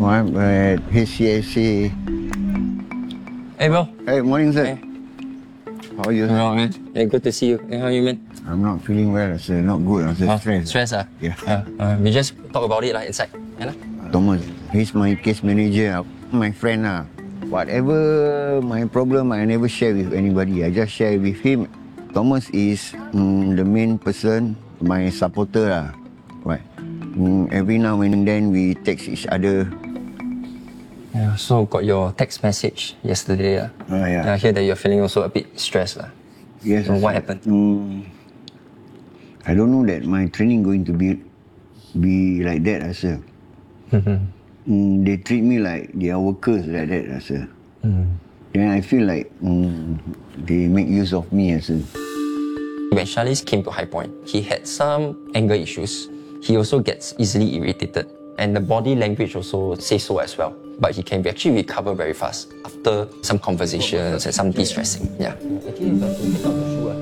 I'm at HCSC. Hey, bro. Hey, morning, sir. Hey. How are you? Hello, man. Hey, good to see you. Hey, how are you, man? I'm not feeling well, sir. Not good. I'm stressed. Stress, ah? Yeah. We just talk about it inside. Yeah, Thomas, he's my case manager, my friend. Whatever my problem, I never share with anybody. I just share with him. Thomas is the main person, my supporter. Right. Every now and then we text each other. Yeah, so got your text message yesterday. Yeah. I hear that you're feeling also a bit stressed. Yes. So what happened? I don't know that my training going to be like that, sir. They treat me like they are workers like that, sir. Then I feel like they make use of me, sir. When Charlize came to High Point, he had some anger issues. He also gets easily irritated. And the body language also says so as well. But he can actually recover very fast after some conversations and some de-stressing. Yeah. Actually, you got to take out the shoe.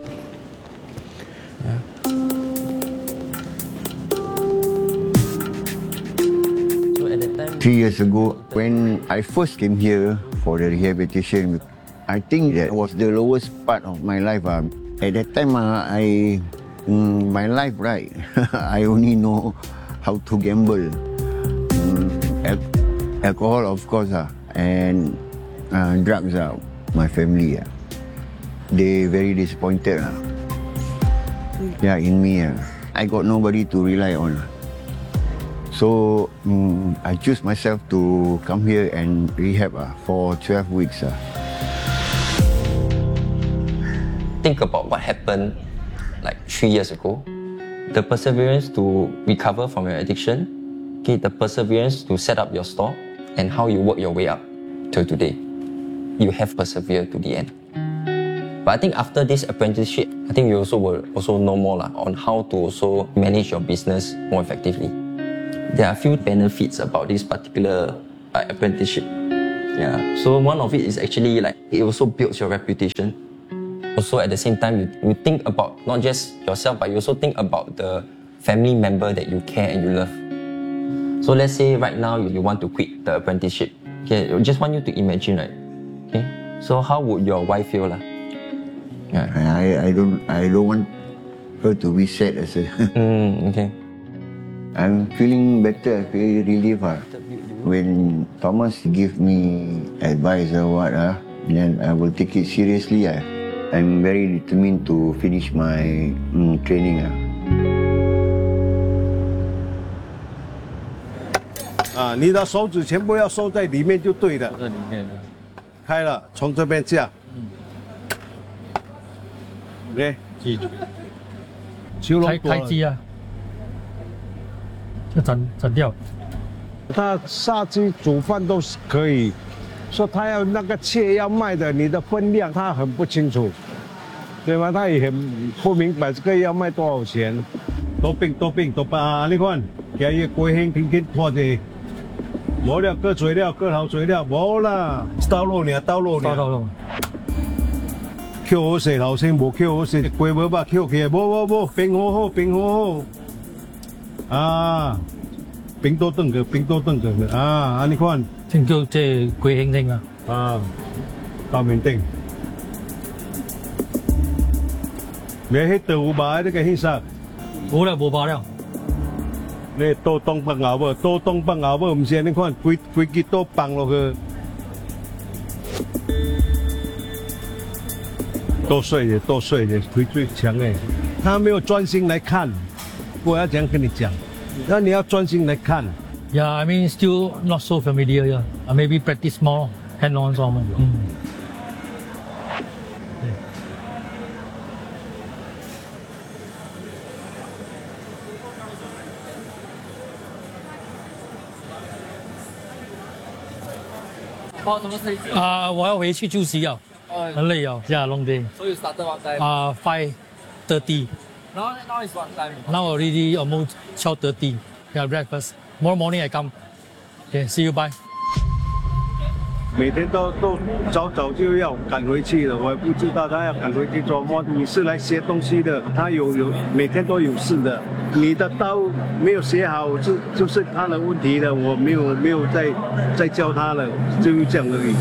So at that time, 3 years ago, when I first came here for the rehabilitation, I think that was the lowest part of my life. At that time, my life, right, I only know how to gamble. Alcohol, of course, and drugs, my family. They very disappointed. In me. I got nobody to rely on. So I choose myself to come here and rehab for 12 weeks. Think about what happened like 3 years ago. The perseverance to recover from your addiction, the perseverance to set up your store, and how you work your way up till today. You have persevered to the end. But I think after this apprenticeship, I think you also will also know more on how to also manage your business more effectively. There are a few benefits about this particular apprenticeship. Yeah. So one of it is actually like it also builds your reputation. Also at the same time, you think about not just yourself, but you also think about the family member that you care and you love. So let's say right now you want to quit the apprenticeship. Okay, I just want you to imagine, right? Okay. So how would your wife feel? Yeah. I don't want her to be sad, sir. Okay. I'm feeling better, I feel relief. When Thomas give me advice or what, then I will take it seriously. I'm very determined to finish my training. 你的手指全部要收在里面就对了。 这里面的。 开了，从这边这样。对， 记住。 开机啊，就整掉。 他杀鸡煮饭都是可以，说他要那个切要卖的，你的分量他很不清楚，对吗？他也很不明白这个要卖多少钱。多冰多把你看，今日过兴天天拖着。 冇了，割水了，割好水了，冇啦，刀落呢，刀落呢。扣好勢，頭先冇扣好勢，過冇把扣起，冇，冰好，啊，冰多凳嘅，啊，你看， 正叫即係貴興聽啊， 啊，豆面丁，你喺度買呢個顯實， 冇啦，冇把了。 你多東北牛喎，唔是你看幾幾多棒落去，多歲嘅，佢最強嘅，他沒有專心來看，我要這樣跟你講，那你要專心來看。 Yeah, I mean still not so familiar. Yeah, maybe practice more hand-on something.我要回去休息了，很累哦。Yeah, long day. So you started what time? 5:30. Now is what time? Now already almost 12:30. Yeah, breakfast. Tomorrow morning I come. Okay, see you. Bye. 每天都早早就要赶回去了，我也不知道他要赶回去做么。你是来学东西的，他有每天都有事的。你的刀没有学好，就是他的问题了。我没有再教他了，就是这样而已。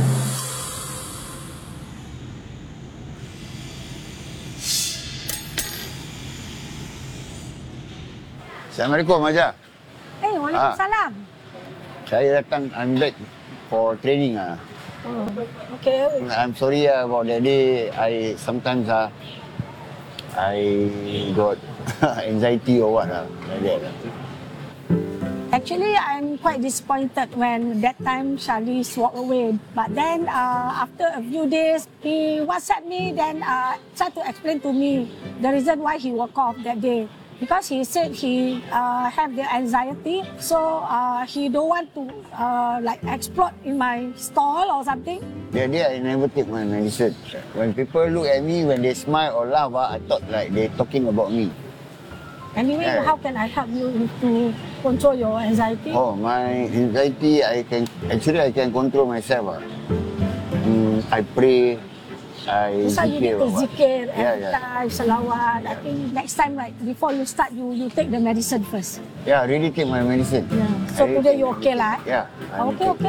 Assalamualaikum Aja. Waalaikumsalam. Saya datang, I'm back for training ah. Oh, okay. I'm sorry about that day. I sometimes I got anxiety or what like that. Actually, I'm quite disappointed when that time Charlie walked away. But then after a few days, he WhatsApped me, then tried to explain to me the reason why he walked off that day. Because he said he have the anxiety, so he don't want to like explode in my stall or something. That day I never take my medicine. When people look at me, when they smile or laugh, I thought like they talking about me. Anyway, how can I help you to control your anxiety? Oh, my anxiety, I can control myself. I pray. I So you need to zikir Yeah. and salawat. I think next time, right, before you start, you take the medicine first. Yeah, I really take my medicine. Yeah. So I today take you my okay medicine. lah? Yeah. I'm Okay.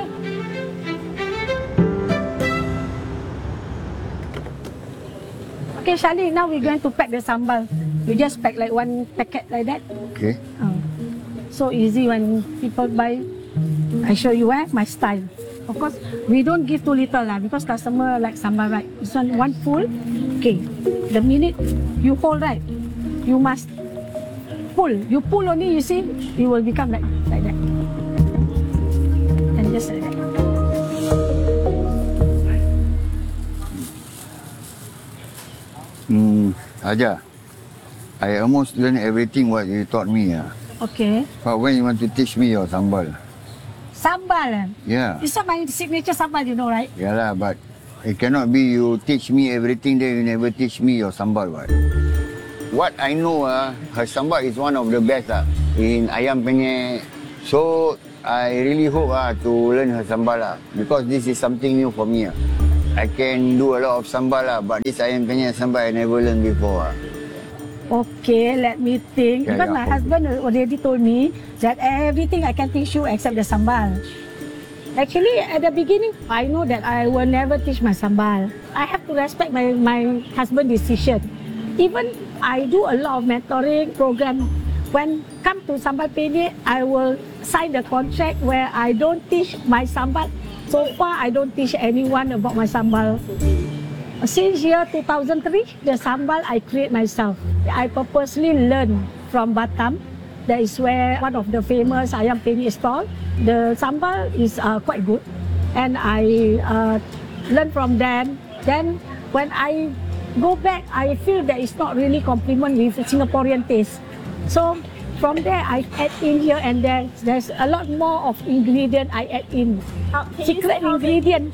Okay, Charlie, now we're going to pack the sambal. We just pack like one packet like that. Okay. So easy when people buy. I show you my style. Of course, we don't give too little lah because customer like sambal, right? This one full. Okay. The minute you hold, right, you must pull. You pull only, you see, it will become like that. And just like that. Aja, I almost learned everything what you taught me. Okay. But when you want to teach me your sambal? Sambal. Yeah. It's not my signature sambal, you know, right? Yeah lah, but it cannot be you teach me everything, then you never teach me your sambal, right? What I know, her sambal is one of the best in Ayam Penyet. So I really hope to learn her sambal because this is something new for me. I can do a lot of sambal but this Ayam Penyet sambal I never learned before. Okay, let me think. Yeah, Because yeah. my husband already told me that everything I can teach you except the sambal. Actually, at the beginning, I know that I will never teach my sambal. I have to respect my husband's decision. Even I do a lot of mentoring program. When come to Sambal Penyet, I will sign the contract where I don't teach my sambal. So far, I don't teach anyone about my sambal. Since year 2003, the sambal I create myself. I purposely learn from Batam. That is where one of the famous Ayam Penyet stall. The sambal is quite good, and I learn from them. Then when I go back, I feel that it's not really complement with Singaporean taste. So from there, I add in here and there. There's a lot more of ingredient I add in. Secret ingredient.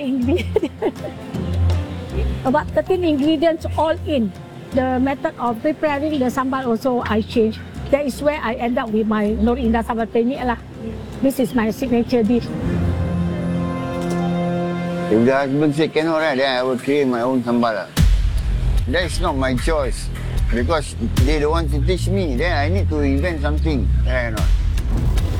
About 13 ingredients all in. The method of preparing the sambal also I change. That is where I end up with my Nur Indah Sambal Penyet lah. This is my signature dish. If the husband say cannot, right, then I will create my own sambal. That is not my choice because they don't want to teach me. Then I need to invent something. Right or not?